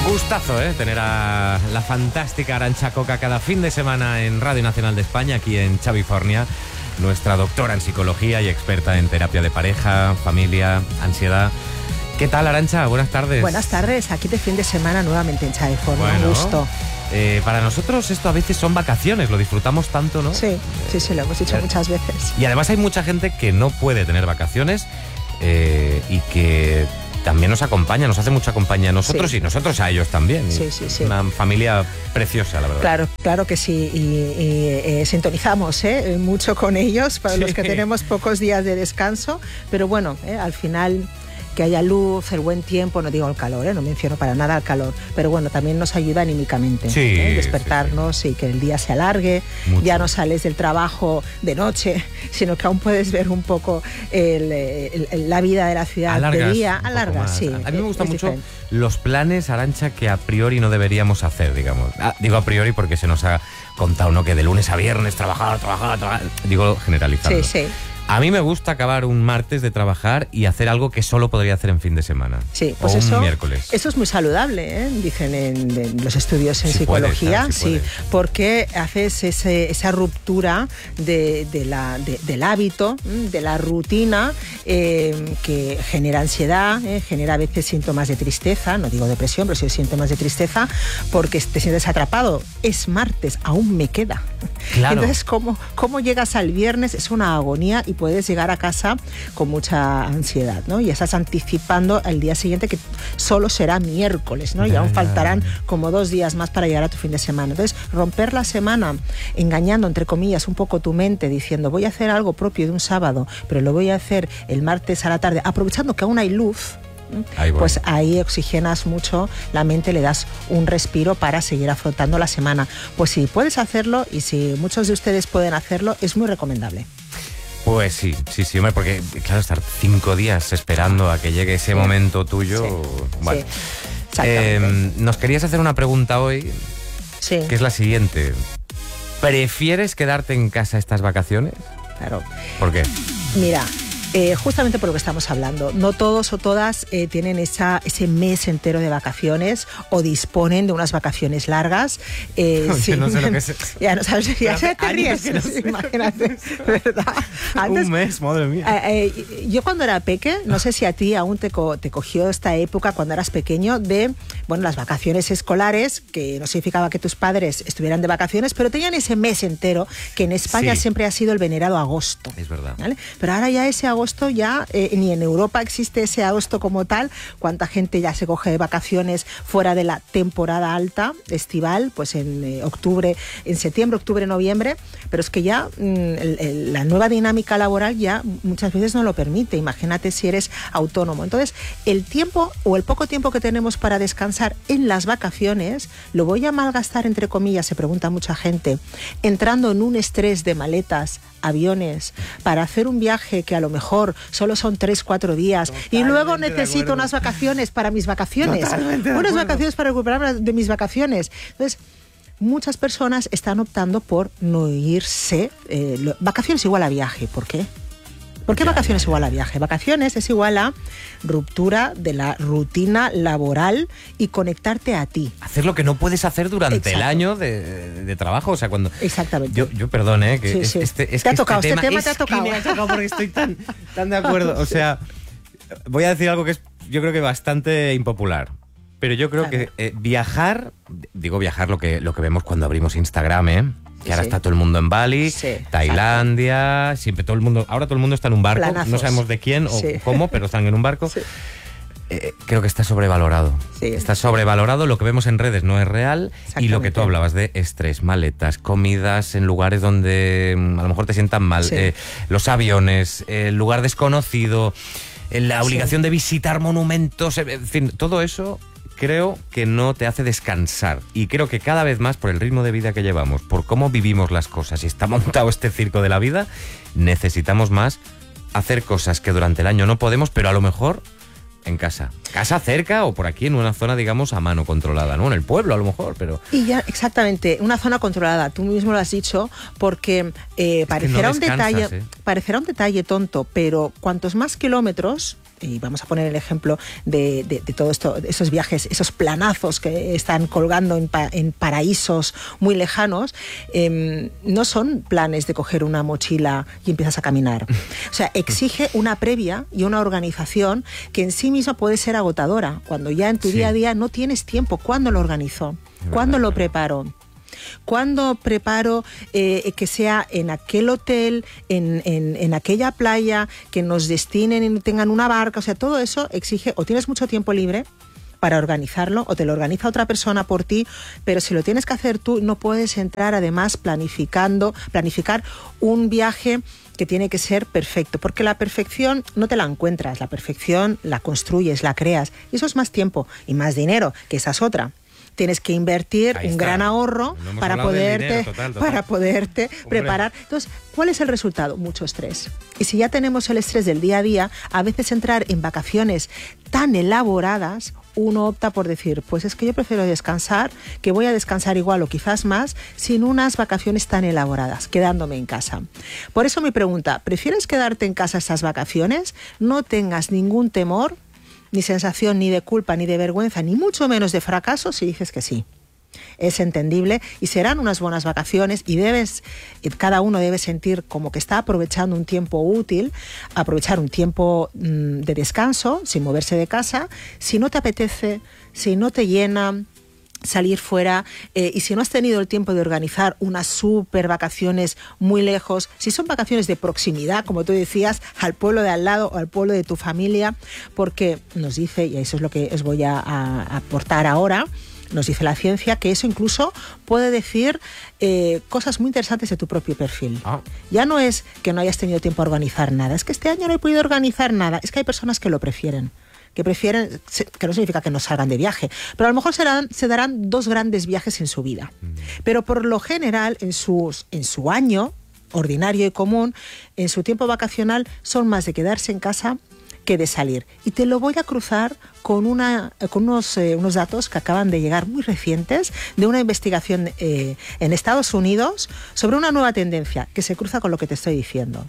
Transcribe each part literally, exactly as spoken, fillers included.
Gustazo, ¿eh? Tener a la fantástica Arantxa Coca cada fin de semana en Radio Nacional de España, aquí en Chavifornia, nuestra doctora en psicología y experta en terapia de pareja, familia, ansiedad. ¿Qué tal, Arantxa? Buenas tardes. Buenas tardes, aquí de fin de semana nuevamente en Chavifornia, bueno, un gusto. Eh, para nosotros esto a veces son vacaciones, lo disfrutamos tanto, ¿no? Sí, sí, sí, lo hemos dicho eh, muchas veces. Y además hay mucha gente que no puede tener vacaciones eh, y que también nos acompaña, nos hace mucha compañía a nosotros, sí, y nosotros a ellos también. Sí, sí, sí. Una familia preciosa, la verdad. Claro, claro que sí. Y, y eh, sintonizamos ¿eh? mucho con ellos, para sí. los que tenemos pocos días de descanso. Pero bueno, eh, al final, que haya luz, el buen tiempo, no digo el calor, ¿eh? no menciono para nada el calor, pero bueno, también nos ayuda anímicamente, sí, ¿eh? despertarnos sí, sí. y que el día se alargue. Mucho. Ya no sales del trabajo de noche, sino que aún puedes ver un poco el, el, el, la vida de la ciudad. Alargas de día, alargas, sí. A mí me gustan mucho diferente. Los planes, Arantxa, que a priori no deberíamos hacer, digamos. Ah, digo a priori porque se nos ha contado, ¿no?, que de lunes a viernes trabajar, trabajar, trabajar. Digo generalizando. Sí, sí. A mí me gusta acabar un martes de trabajar y hacer algo que solo podría hacer en fin de semana. Sí, pues o eso, un miércoles. Eso es muy saludable, ¿eh? Dicen en, en los estudios en sí psicología, puede, claro, sí, sí, porque haces ese, esa ruptura de, de la, de, del hábito, de la rutina, eh, que genera ansiedad, eh, genera a veces síntomas de tristeza, no digo depresión, pero sí síntomas de tristeza, porque te sientes atrapado. Es martes, aún me queda. Claro. Entonces, ¿cómo, cómo llegas al viernes? Es una agonía y puedes llegar a casa con mucha ansiedad, ¿no? Y estás anticipando el día siguiente, que solo será miércoles, ¿no? Y aún faltarán como dos días más para llegar a tu fin de semana. Entonces, romper la semana engañando, entre comillas, un poco tu mente, diciendo voy a hacer algo propio de un sábado, pero lo voy a hacer el martes a la tarde, aprovechando que aún hay luz, ahí pues ahí oxigenas mucho la mente, le das un respiro para seguir afrontando la semana. Pues si puedes hacerlo, y si muchos de ustedes pueden hacerlo, es muy recomendable. Pues sí, sí, sí, hombre, porque claro, estar cinco días esperando a que llegue ese sí. momento tuyo, sí. bueno. Sí. Eh, nos querías hacer una pregunta hoy, sí. que es la siguiente. ¿Prefieres quedarte en casa estas vacaciones? Claro. ¿Por qué? Mira, Eh, justamente por lo que estamos hablando, no todos o todas eh, tienen esa, ese mes entero de vacaciones o disponen de unas vacaciones largas. Eh, sí. No sé lo que es eso. Ya no sabes, ya se te ríes, no sé. Imagínate, ¿verdad? Antes, un mes, madre mía. Eh, eh, yo cuando era peque, no sé si a ti aún te, co te cogió esta época cuando eras pequeño de, bueno, las vacaciones escolares, que no significaba que tus padres estuvieran de vacaciones, pero tenían ese mes entero, que en España sí. siempre ha sido el venerado agosto. Es verdad. ¿Vale? Pero ahora ya ese agosto agosto ya, eh, ni en Europa existe ese agosto como tal. Cuánta gente ya se coge de vacaciones fuera de la temporada alta estival, pues en eh, octubre, en septiembre, octubre, noviembre, pero es que ya mm, el, el, la nueva dinámica laboral ya muchas veces no lo permite. Imagínate si eres autónomo. Entonces, el tiempo o el poco tiempo que tenemos para descansar en las vacaciones, lo voy a malgastar, entre comillas, se pregunta mucha gente, entrando en un estrés de maletas, aviones, para hacer un viaje que a lo mejor solo son tres, cuatro días. Totalmente. Y luego necesito unas vacaciones para mis vacaciones. Unas vacaciones para recuperarme de mis vacaciones. Entonces, muchas personas están optando por no irse. Eh, lo, vacaciones igual a viaje. ¿Por qué? ¿Por qué vacaciones igual a viaje? Vacaciones es igual a ruptura de la rutina laboral y conectarte a ti. Hacer lo que no puedes hacer durante Exacto. el año de, de trabajo. O sea, cuando... Exactamente. Yo, yo perdón, ¿eh? Que sí, es, sí. Este, es te que ha tocado, este este tema, tema te ha tocado. Me ha tocado porque estoy tan, tan de acuerdo. O sea, voy a decir algo que es, yo creo que bastante impopular. Pero yo creo claro. que eh, viajar, digo viajar lo que, lo que vemos cuando abrimos Instagram, ¿eh? Que ahora sí. está todo el mundo en Bali, sí, Tailandia, exacto. siempre todo el mundo, ahora todo el mundo está en un barco, Planazos. no sabemos de quién o sí. cómo, pero están en un barco. Sí. Eh, creo que está sobrevalorado. Sí. Está sobrevalorado, lo que vemos en redes no es real y lo que tú hablabas de estrés, maletas, comidas en lugares donde a lo mejor te sientan mal, sí. eh, los aviones, el lugar desconocido, la obligación sí. de visitar monumentos, en fin, todo eso... creo que no te hace descansar. Y creo que cada vez más, por el ritmo de vida que llevamos, por cómo vivimos las cosas y está montado este circo de la vida, necesitamos más hacer cosas que durante el año no podemos, pero a lo mejor en casa. Casa cerca o por aquí en una zona, digamos, a mano controlada, ¿no? En el pueblo a lo mejor, pero... Y ya, exactamente, una zona controlada. Tú mismo lo has dicho, porque eh, parecerá, que no un detalle, eh. parecerá un detalle tonto, pero cuantos más kilómetros y vamos a poner el ejemplo de, de, de todo esto, de esos viajes, esos planazos que están colgando en, pa, en paraísos muy lejanos, eh, no son planes de coger una mochila y empiezas a caminar. O sea, exige una previa y una organización que en sí misma puede ser agotadora, cuando ya en tu sí. día a día no tienes tiempo. ¿Cuándo lo organizo? ¿Cuándo lo preparo? ¿Cuándo preparo eh, que sea en aquel hotel, en, en, en aquella playa, que nos destinen y tengan una barca? O sea, todo eso exige, o tienes mucho tiempo libre para organizarlo, o te lo organiza otra persona por ti, pero si lo tienes que hacer tú, no puedes entrar además planificando, planificar un viaje que tiene que ser perfecto, porque la perfección no te la encuentras, la perfección la construyes, la creas, y eso es más tiempo y más dinero, que esa es otra. Tienes que invertir un gran ahorro no para, poderte, dinero, total, total. para poderte Hombre. preparar. Entonces, ¿cuál es el resultado? Mucho estrés. Y si ya tenemos el estrés del día a día, a veces entrar en vacaciones tan elaboradas, uno opta por decir, pues es que yo prefiero descansar, que voy a descansar igual o quizás más, sin unas vacaciones tan elaboradas, quedándome en casa. Por eso mi pregunta, ¿prefieres quedarte en casa estas vacaciones? No tengas ningún temor, ni sensación ni de culpa, ni de vergüenza, ni mucho menos de fracaso si dices que sí. Es entendible y serán unas buenas vacaciones y debes, cada uno debe sentir como que está aprovechando un tiempo útil, aprovechar un tiempo mmm, de descanso, sin moverse de casa. Si no te apetece, si no te llena salir fuera, eh, y si no has tenido el tiempo de organizar unas super vacaciones muy lejos, si son vacaciones de proximidad, como tú decías, al pueblo de al lado o al pueblo de tu familia, porque nos dice, y eso es lo que os voy a, a aportar ahora, nos dice la ciencia que eso incluso puede decir eh, cosas muy interesantes de tu propio perfil. Ah. Ya no es que no hayas tenido tiempo a organizar nada, es que este año no he podido organizar nada, es que hay personas que lo prefieren. que prefieren, que no significa que no salgan de viaje, pero a lo mejor se darán, se darán dos grandes viajes en su vida. Mm. Pero por lo general, en, sus, en su año ordinario y común, en su tiempo vacacional, son más de quedarse en casa que de salir. Y te lo voy a cruzar con, una, con unos, eh, unos datos que acaban de llegar muy recientes de una investigación eh, en Estados Unidos sobre una nueva tendencia que se cruza con lo que te estoy diciendo.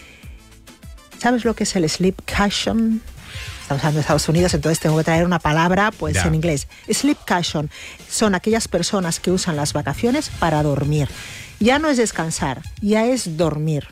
¿Sabes lo que es el sleepcation? Estamos hablando de Estados Unidos, entonces tengo que traer una palabra pues yeah. en inglés. Sleepcation son aquellas personas que usan las vacaciones para dormir. Ya no es descansar, ya es dormir.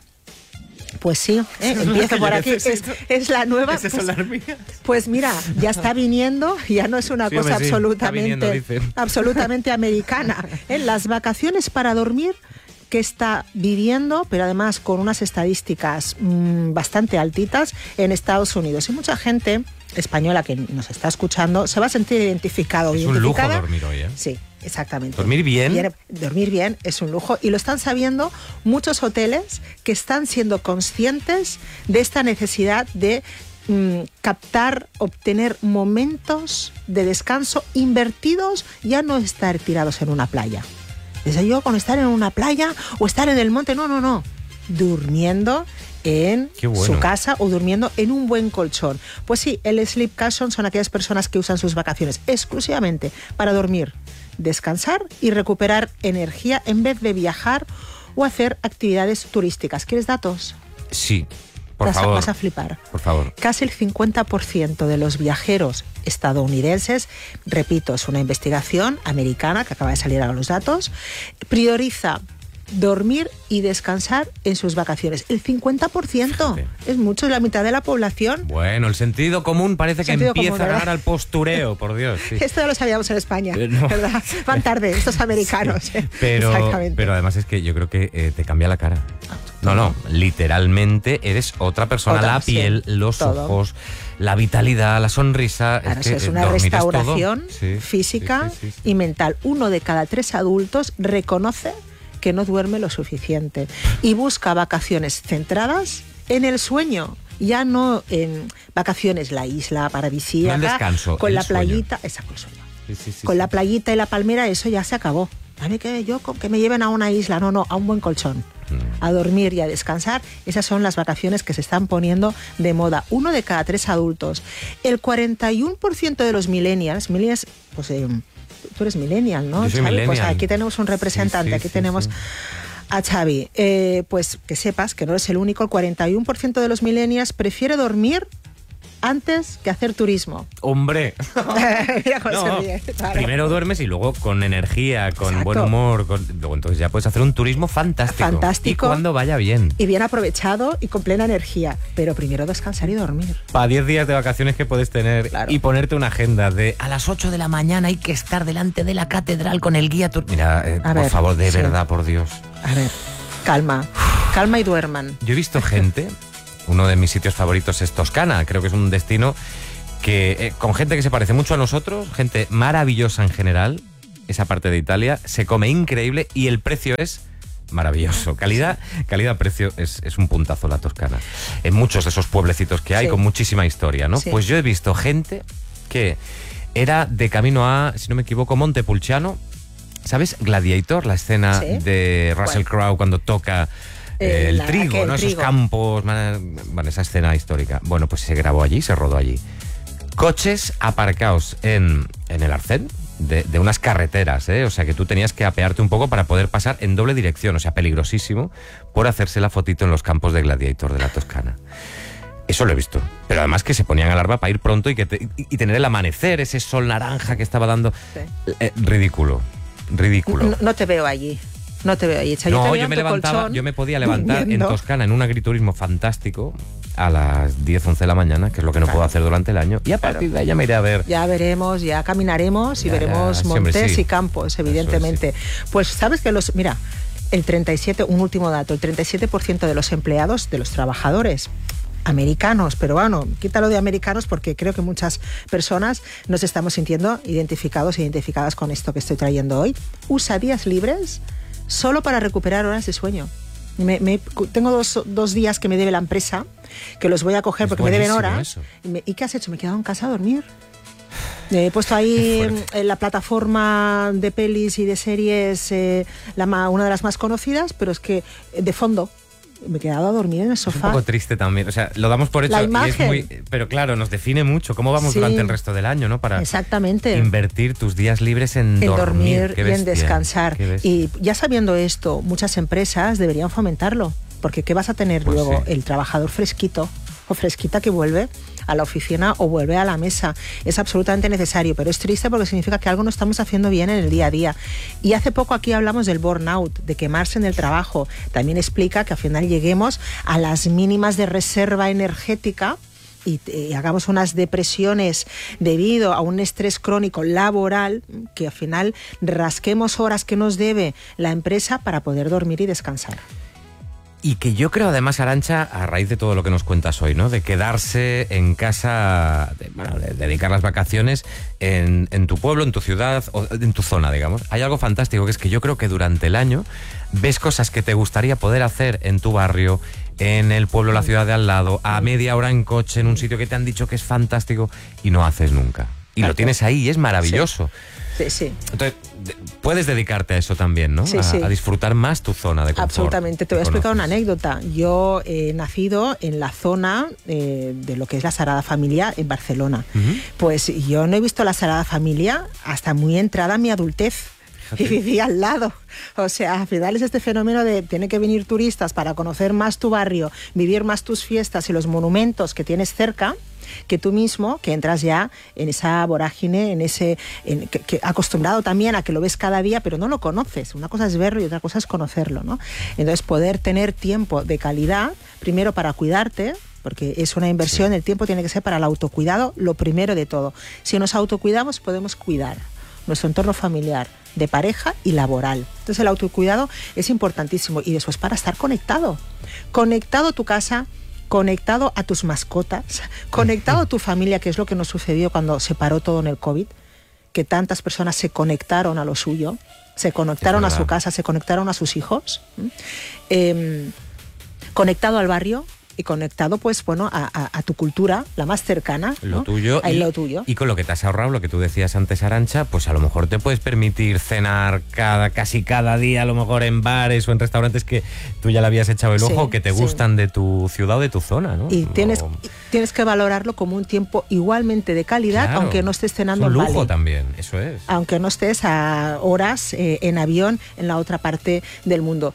Pues sí, ¿eh? Empiezo por aquí. Es, es la nueva. ¿Es eso, pues, pues mira, ya está viniendo, ya no es una sí, cosa hombre, sí, absolutamente, viniendo, absolutamente americana. ¿Eh? Las vacaciones para dormir que está viviendo, pero además con unas estadísticas mmm, bastante altitas en Estados Unidos. Y mucha gente española que nos está escuchando se va a sentir identificado. Es un lujo dormir hoy, ¿eh? Sí, exactamente. Dormir bien. bien. Dormir bien es un lujo y lo están sabiendo muchos hoteles que están siendo conscientes de esta necesidad de mmm, captar, obtener momentos de descanso invertidos, ya no estar tirados en una playa. Desde yo con estar en una playa o estar en el monte, no, no, no. Durmiendo en bueno. su casa o durmiendo en un buen colchón. Pues sí, el sleepcation son aquellas personas que usan sus vacaciones exclusivamente para dormir, descansar y recuperar energía en vez de viajar o hacer actividades turísticas. ¿Quieres datos? Sí. Por vas, favor, vas a flipar. Por favor. Casi el cincuenta por ciento de los viajeros estadounidenses, repito, es una investigación americana que acaba de salir a los datos, prioriza dormir y descansar en sus vacaciones. El cincuenta por ciento. Fíjate. Es mucho, es la mitad de la población. Bueno, el sentido común parece que empieza común, a ganar al postureo, por Dios. Sí. Esto ya lo sabíamos en España, no. ¿verdad? Van tarde estos americanos. Sí. Pero, pero además es que yo creo que eh, te cambia la cara. No, no, literalmente eres otra persona. Otra, la piel, sí, los todo. ojos, la vitalidad, la sonrisa. Claro, es, que, es una restauración sí, física sí, sí, sí, sí. y mental. Uno de cada tres adultos reconoce que no duerme lo suficiente y busca vacaciones centradas en el sueño, ya no en vacaciones, la isla paradisíaca, no descanso, con la sueño. playita, exacto, el sueño. Sí, sí, sí, con sí. la playita y la palmera, eso ya se acabó. A mí que yo que me lleven a una isla, no, no, a un buen colchón, mm. a dormir y a descansar. Esas son las vacaciones que se están poniendo de moda. Uno de cada tres adultos. El cuarenta y uno por ciento de los millennials, millennials, pues eh, tú eres millennial, ¿no? Yo soy Xavi? millennial. Pues aquí tenemos un representante, sí, sí, aquí sí, tenemos sí. a Xavi. Eh, pues que sepas que no eres el único, el cuarenta y uno por ciento de los millennials prefiere dormir antes que hacer turismo. ¡Hombre! Mira cómo No, se ríe, claro. Primero duermes y luego con energía, con Exacto. buen humor. Con... Luego entonces ya puedes hacer un turismo fantástico. Fantástico. Y cuando vaya bien. Y bien aprovechado y con plena energía. Pero primero descansar y dormir. Para diez días de vacaciones que puedes tener Claro. y ponerte una agenda de a las ocho de la mañana hay que estar delante de la catedral con el guía. tur- Mira, eh, A por ver, favor, de sí. verdad, por Dios. A ver, calma. Calma y duerman. Yo he visto gente, uno de mis sitios favoritos es Toscana, creo que es un destino que eh, con gente que se parece mucho a nosotros, gente maravillosa en general, esa parte de Italia, se come increíble y el precio es maravilloso. Calidad, calidad-precio es, es un puntazo la Toscana. En muchos de esos pueblecitos que hay Sí. con muchísima historia, ¿no? Sí. Pues yo he visto gente que era de camino a, si no me equivoco, Montepulciano. ¿Sabes? Gladiator, la escena Sí. de Russell ¿Cuál? Crowe cuando toca eh, Eh, el la- trigo, aquel ¿no? Esos trigo. campos, man- bueno, esa escena histórica. Bueno, pues se grabó allí, se rodó allí. Coches aparcados en, en el arcén de, de unas carreteras, ¿eh? O sea que tú tenías que apearte un poco para poder pasar en doble dirección, o sea, peligrosísimo, por hacerse la fotito en los campos de Gladiator de la Toscana. Eso lo he visto. Pero además que se ponían alarma para ir pronto y, que te- y- y tener el amanecer, ese sol naranja que estaba dando. Sí. Eh, ridículo, ridículo. No, no te veo allí. No te veo allí. O sea, No, te veo yo en me tu levantaba, colchón, yo me podía levantar durmiendo. en Toscana en un agriturismo fantástico a las diez, once de la mañana, que es lo que no Claro. puedo hacer durante el año, y a partir Claro. de ahí ya me iré a ver. Ya veremos, ya caminaremos y Ya, ya, veremos sí, hombre, montes sí. y campos, Eso es, evidentemente. Pues sabes que los... Mira, el treinta y siete, un último dato, el treinta y siete por ciento de los empleados, de los trabajadores americanos, pero bueno, quítalo de americanos porque creo que muchas personas nos estamos sintiendo identificados e identificadas con esto que estoy trayendo hoy. Usa días libres solo para recuperar horas de sueño. Me, me- tengo dos, dos días que me debe la empresa, que los voy a coger Es porque me deben buenísimo horas. eso. Y, me- ¿y qué has hecho? Me he quedado en casa a dormir. He puesto ahí en la plataforma de pelis y de series, eh, la ma- una de las más conocidas, pero es que eh, de fondo me he quedado a dormir en el Es un sofá. poco triste también, o sea, lo damos por hecho La y es imagen. muy, pero claro, nos define mucho cómo vamos Sí. durante el resto del año, ¿no? Para Exactamente. invertir tus días libres en, En dormir, dormir Qué y en bestia, descansar. qué bestia. Y ya sabiendo esto, muchas empresas deberían fomentarlo, porque ¿qué vas a tener Pues luego? sí. El trabajador fresquito o fresquita que vuelve a la oficina o vuelve a la mesa. Es absolutamente necesario, pero es triste porque significa que algo no estamos haciendo bien en el día a día. Y hace poco aquí hablamos del burnout, de quemarse en el trabajo. También explica que al final lleguemos a las mínimas de reserva energética y, y hagamos unas depresiones debido a un estrés crónico laboral, que al final rasquemos horas que nos debe la empresa para poder dormir y descansar. Y que yo creo además, Arantxa, a raíz de todo lo que nos cuentas hoy, ¿no? De quedarse en casa, de, bueno, de dedicar las vacaciones en, en tu pueblo, en tu ciudad, o en tu zona, digamos. Hay algo fantástico, que es que yo creo que durante el año ves cosas que te gustaría poder hacer en tu barrio, en el pueblo, la ciudad de al lado, a media hora en coche, en un sitio que te han dicho que es fantástico y no haces nunca. Y lo Exacto. tienes ahí y es maravilloso. Sí, sí. Entonces, de- puedes dedicarte a eso también, ¿no? Sí, a, sí. a disfrutar más tu zona de confort. Absolutamente. Te voy a que explicar una conoces. anécdota. Yo he nacido en la zona eh, de lo que es la Sagrada Familia en Barcelona. Ujú. Pues yo no he visto la Sagrada Familia hasta muy entrada en mi adultez. Fíjate. Y vivía al lado. O sea, al final es este fenómeno de tiene que venir turistas para conocer más tu barrio, vivir más tus fiestas y los monumentos que tienes cerca, que tú mismo, que entras ya en esa vorágine, en ese en, que, que acostumbrado también a que lo ves cada día, pero no lo conoces. Una cosa es verlo y otra cosa es conocerlo, ¿no? Entonces, poder tener tiempo de calidad, primero para cuidarte, porque es una inversión, Sí. el tiempo tiene que ser para el autocuidado, lo primero de todo. Si nos autocuidamos, podemos cuidar nuestro entorno familiar, de pareja y laboral. Entonces el autocuidado es importantísimo y después para estar conectado. Conectado a tu casa, conectado a tus mascotas, conectado a tu familia, que es lo que nos sucedió cuando se paró todo en el COVID, que tantas personas se conectaron a lo suyo, se conectaron a verdad. su casa, se conectaron a sus hijos, ¿m? Eh, conectado al barrio y conectado, pues bueno, a, a- a tu cultura, la más cercana, Lo ¿no? tuyo. A y, lo tuyo. Y con lo que te has ahorrado, lo que tú decías antes, Arantxa, pues a lo mejor te puedes permitir cenar cada, casi cada día, a lo mejor en bares o en restaurantes que tú ya le habías echado el ojo, Sí, que te sí. gustan de tu ciudad o de tu zona, ¿no? Y tienes, O- tienes que valorarlo como un tiempo igualmente de calidad, Claro, aunque no estés cenando es un en lujo Bali. también, eso es. Aunque no estés a horas eh, en avión en la otra parte del mundo.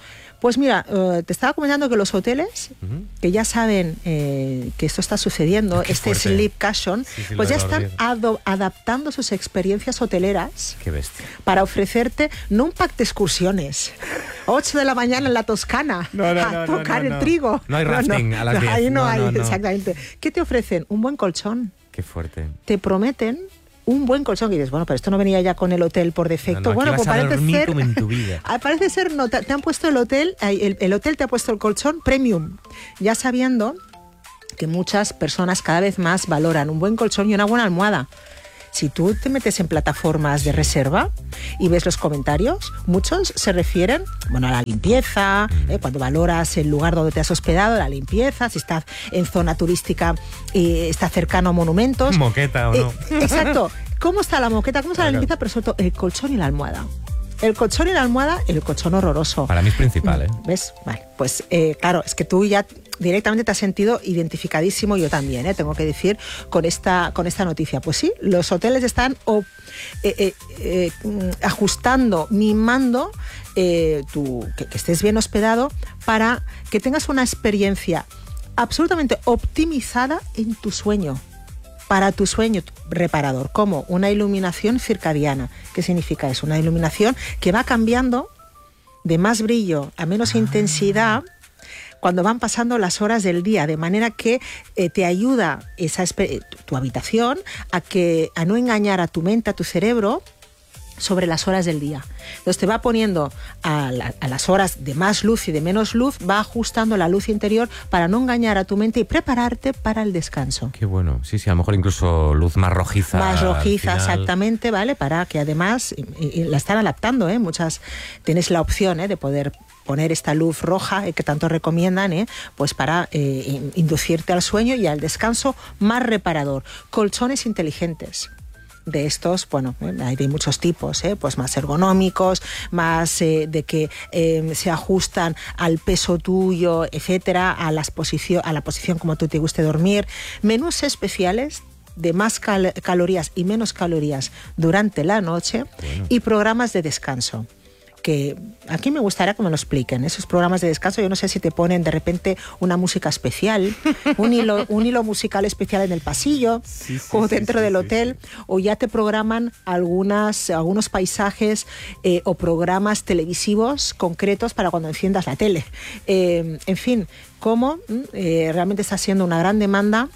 Pues mira, uh, te estaba comentando que los hoteles, Uh-huh. que ya saben eh, que esto está sucediendo, Qué este fuerte. sleep cushion, Sí, sí, pues lo ya de están dormir. ado- adaptando sus experiencias hoteleras Qué bestia. para ofrecerte no un pack de excursiones, ocho de la mañana en la Toscana, No, no, a no, no, tocar no, el no. trigo. No hay rafting a las diez. Ahí no, No, hay, no, no. exactamente. ¿Qué te ofrecen? Un buen colchón. Qué fuerte. Te prometen un buen colchón. Y dices, bueno, pero esto no venía ya con el hotel por defecto. No, no, aquí bueno, vas pues a parece dormir ser, como en tu vida. Ah, parece ser, no, te, te han puesto el hotel, el, el hotel te ha puesto el colchón premium, ya sabiendo que muchas personas cada vez más valoran un buen colchón y una buena almohada. Si tú te metes en plataformas de reserva y ves los comentarios, muchos se refieren, bueno, a la limpieza, ¿eh? Cuando valoras el lugar donde te has hospedado, la limpieza, si estás en zona turística y está cercano a monumentos. Moqueta o no. Eh, exacto. ¿Cómo está la moqueta? ¿Cómo está la Claro. limpieza? Pero sobre todo el colchón y la almohada. El colchón y la almohada, el colchón horroroso. Para mí es principal, ¿eh? ¿Ves? Vale, pues eh, claro, es que tú ya directamente te has sentido identificadísimo, yo también, ¿eh? Tengo que decir, con esta, con esta noticia. Pues sí, los hoteles están o, eh, eh, eh, ajustando, mimando eh, tu, que, que estés bien hospedado para que tengas una experiencia absolutamente optimizada en tu sueño. Para tu sueño reparador, como una iluminación circadiana. ¿Qué significa eso? Una iluminación que va cambiando de más brillo a menos ah. intensidad cuando van pasando las horas del día, de manera que eh, te ayuda esa tu habitación a, que, a no engañar a tu mente, a tu cerebro, sobre las horas del día. Entonces te va poniendo a, la, a las horas de más luz y de menos luz, va ajustando la luz interior para no engañar a tu mente y prepararte para el descanso. Qué bueno. Sí, sí, a lo mejor incluso luz más rojiza. Más rojiza, al final. Exactamente, ¿vale? Para que además, y, y la están adaptando, ¿eh? Muchas, tienes la opción ¿eh? de poder poner esta luz roja eh, que tanto recomiendan, ¿eh? Pues para eh, inducirte al sueño y al descanso más reparador. Colchones inteligentes. De estos, bueno, hay de muchos tipos, ¿eh? Pues más ergonómicos, más eh, de que eh, se ajustan al peso tuyo, etcétera, a, las posicio- a la posición como tú te guste dormir. Menús especiales de más cal- calorías y menos calorías durante la noche, bueno. Y programas de descanso. Que aquí me gustaría que me lo expliquen, esos programas de descanso. Yo no sé si te ponen de repente una música especial, un hilo, un hilo musical especial en el pasillo, sí, sí, o dentro sí, del sí, hotel, sí, sí. O ya te programan algunas, algunos paisajes eh, o programas televisivos concretos para cuando enciendas la tele. Eh, en fin, cómo eh, realmente está siendo una gran demanda,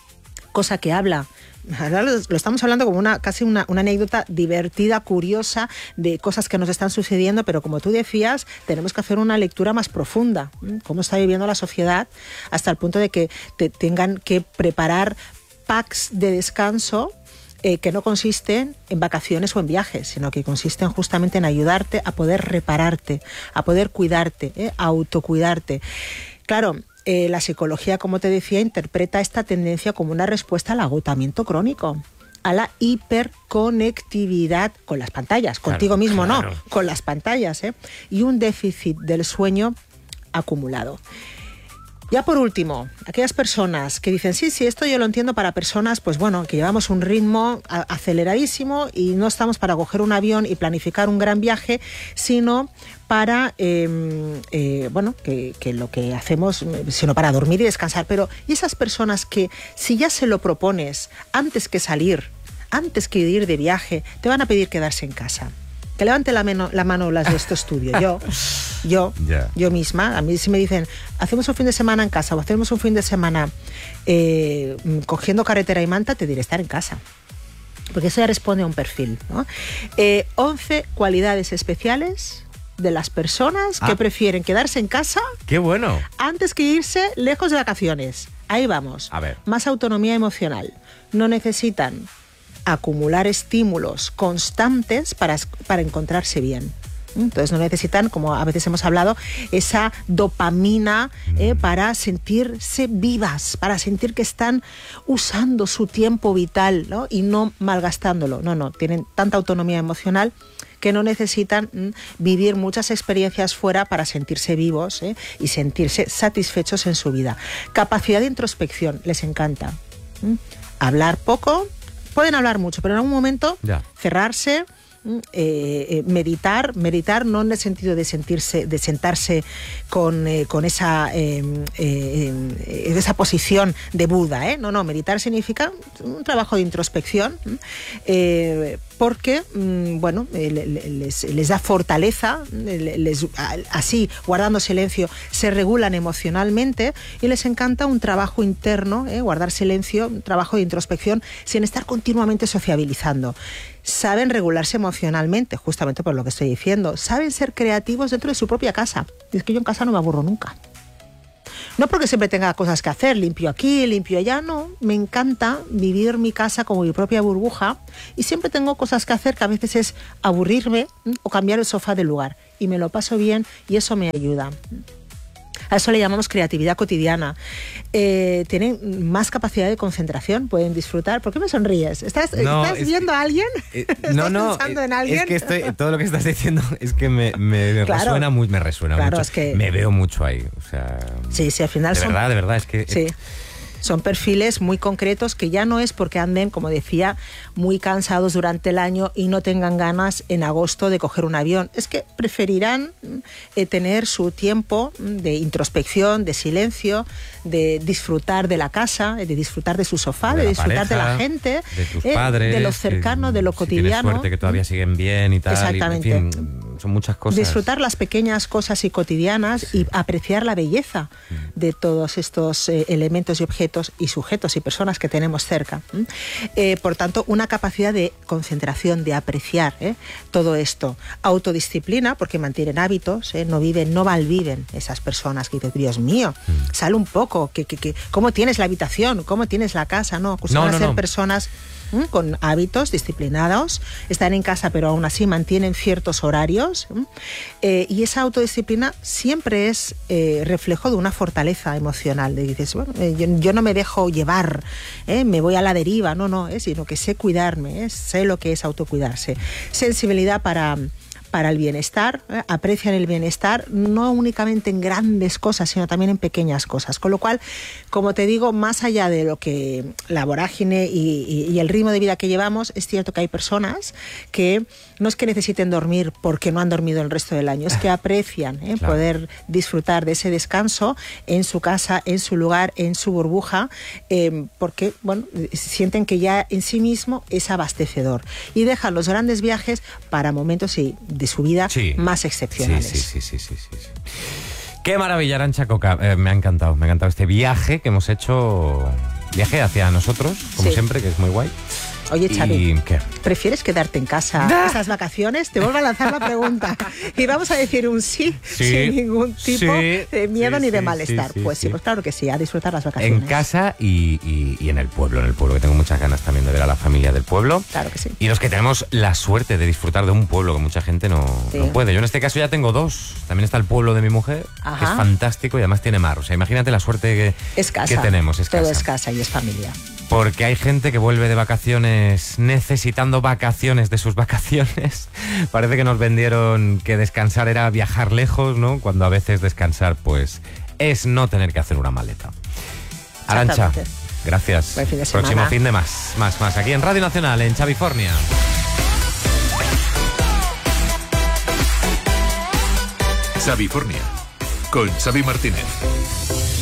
cosa que habla. Ahora lo, lo estamos hablando como una casi una, una anécdota divertida, curiosa, de cosas que nos están sucediendo, pero como tú decías, tenemos que hacer una lectura más profunda. Cómo está viviendo la sociedad hasta el punto de que te tengan que preparar packs de descanso eh, que no consisten en vacaciones o en viajes, sino que consisten justamente en ayudarte a poder repararte, a poder cuidarte, eh, a autocuidarte. Claro, Eh, la psicología, como te decía, interpreta esta tendencia como una respuesta al agotamiento crónico, a la hiperconectividad con las pantallas, claro, contigo mismo claro. No, con las pantallas, ¿eh? Y un déficit del sueño acumulado. Ya por último, aquellas personas que dicen, sí, sí, esto yo lo entiendo para personas, pues bueno, que llevamos un ritmo aceleradísimo y no estamos para coger un avión y planificar un gran viaje, sino para, eh, eh, bueno, que, que lo que hacemos, sino para dormir y descansar. Pero, ¿y esas personas que si ya se lo propones antes que salir, antes que ir de viaje, te van a pedir quedarse en casa? Que levante la mano, la mano las de este estudio. Yo, yo, yeah. yo misma, a mí si me dicen, hacemos un fin de semana en casa o hacemos un fin de semana eh, cogiendo carretera y manta, te diré estar en casa. Porque eso ya responde a un perfil, ¿no? Eh, once cualidades especiales de las personas ah. que prefieren quedarse en casa. ¡Qué bueno! Antes que irse lejos de vacaciones. Ahí vamos. A ver. Más autonomía emocional. No necesitan acumular estímulos constantes para, para encontrarse bien. Entonces no necesitan, como a veces hemos hablado, esa dopamina eh, para sentirse vivas, para sentir que están usando su tiempo vital, ¿no? Y no malgastándolo. No, no, tienen tanta autonomía emocional que no necesitan mm, vivir muchas experiencias fuera para sentirse vivos eh, y sentirse satisfechos en su vida. Capacidad de introspección, les encanta. ¿Mm? Hablar poco. Pueden hablar mucho, pero en algún momento ya. cerrarse eh, eh, meditar, meditar no en el sentido de sentirse, de sentarse con, eh, con esa, eh, eh, esa posición de Buda, ¿eh? No, no, meditar significa un trabajo de introspección, eh, porque, bueno, les, les da fortaleza, les, así, guardando silencio, se regulan emocionalmente y les encanta un trabajo interno, ¿eh? Guardar silencio, un trabajo de introspección, sin estar continuamente sociabilizando. Saben regularse emocionalmente, justamente por lo que estoy diciendo. Saben ser creativos dentro de su propia casa. Y es que yo en casa no me aburro nunca. No porque siempre tenga cosas que hacer, limpio aquí, limpio allá, no. Me encanta vivir mi casa como mi propia burbuja y siempre tengo cosas que hacer, que a veces es aburrirme o cambiar el sofá de lugar. Y me lo paso bien y eso me ayuda. A eso le llamamos creatividad cotidiana. Eh, tienen más capacidad de concentración, pueden disfrutar. ¿Por qué me sonríes? ¿Estás, no, ¿estás viendo que, a alguien? Eh, ¿Estás no, no, pensando eh, en alguien? Es que estoy, todo lo que estás diciendo es que me, me, me claro, resuena, muy, me resuena claro, mucho. Es que, me veo mucho ahí. O sea, sí, sí, al final de son... verdad, de verdad, es que... Sí. Eh, Son perfiles muy concretos que ya no es porque anden, como decía, muy cansados durante el año y no tengan ganas en agosto de coger un avión. Es que preferirán eh, tener su tiempo de introspección, de silencio, de disfrutar de la casa, de disfrutar de su sofá, de, de disfrutar pareja, de la gente, de tus eh, padres, de lo cercano, que, de lo si cotidiano. Tienes suerte que todavía siguen bien y tal. Exactamente. Y, en fin, son muchas cosas. Disfrutar las pequeñas cosas y cotidianas, sí, y apreciar la belleza de todos estos eh, elementos y objetos y sujetos y personas que tenemos cerca. Eh, por tanto, una capacidad de concentración, de apreciar ¿eh? todo esto. Autodisciplina, porque mantienen hábitos, ¿eh? no viven, no malviven esas personas que dicen, Dios mío, sal un poco, que, que, que, ¿cómo tienes la habitación? ¿Cómo tienes la casa? No, pues no, van a no, ser no. personas ¿eh? con hábitos disciplinados, están en casa pero aún así mantienen ciertos horarios eh, y esa autodisciplina siempre es eh, reflejo de una fortaleza emocional, de dices, bueno, eh, yo, yo no me dejo llevar, eh, me voy a la deriva, no, no, eh, sino que sé cuidarme, eh, sé lo que es autocuidarse. Sensibilidad para... para el bienestar, ¿eh? aprecian el bienestar no únicamente en grandes cosas, sino también en pequeñas cosas. Con lo cual, como te digo, más allá de lo que la vorágine y, y, y el ritmo de vida que llevamos, es cierto que hay personas que no es que necesiten dormir porque no han dormido el resto del año, es que aprecian ¿eh? claro. poder disfrutar de ese descanso en su casa, en su lugar, en su burbuja, eh, porque bueno, sienten que ya en sí mismo es abastecedor y dejan los grandes viajes para momentos y de su vida sí, más excepcionales. Sí, sí, sí, sí, sí, sí. Qué maravilla, Arantxa Coca. Eh, me ha encantado, me ha encantado este viaje que hemos hecho, viaje hacia nosotros, como sí. siempre, que es muy guay. Oye, Xavi, ¿qué? ¿prefieres quedarte en casa ¡Ah! estas vacaciones? Te vuelvo a lanzar la pregunta. Y vamos a decir un sí, sí sin ningún tipo sí, de miedo sí, ni de sí, malestar. Sí, pues sí, sí, pues claro que sí, a disfrutar las vacaciones. En casa y, y, y en el pueblo, en el pueblo, que tengo muchas ganas también de ver a la familia del pueblo. Claro que sí. Y los que tenemos la suerte de disfrutar de un pueblo, que mucha gente no, sí. no puede. Yo en este caso ya tengo dos. También está el pueblo de mi mujer, Ajá. que es fantástico y además tiene mar. O sea, imagínate la suerte que, es casa. que tenemos. Es Todo casa. es casa y es familia. Porque hay gente que vuelve de vacaciones necesitando vacaciones de sus vacaciones. Parece que nos vendieron que descansar era viajar lejos, ¿no? Cuando a veces descansar, pues, es no tener que hacer una maleta. Arantxa, gracias. Buen fin de Próximo semana. fin de más, más, más. Aquí en Radio Nacional, en Xavifornia. Xavifornia, con Xavi Martínez.